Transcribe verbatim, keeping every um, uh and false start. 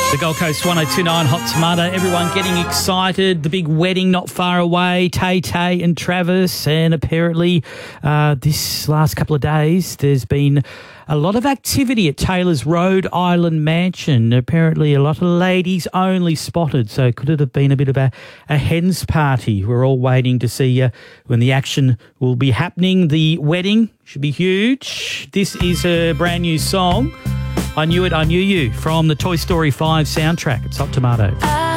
The Gold Coast one oh two point nine Hot Tomato. Everyone getting excited. The big wedding not far away. Tay Tay and Travis. And apparently uh, this last couple of days there's been a lot of activity at Taylor's Rhode Island mansion. Apparently a lot of ladies only spotted. So could it have been a bit of a, a hen's party? We're all waiting to see uh, when the action will be happening. The wedding should be huge. This is a brand new song. I Knew It, I Knew You, from the Toy Story five soundtrack. It's Hot Tomato.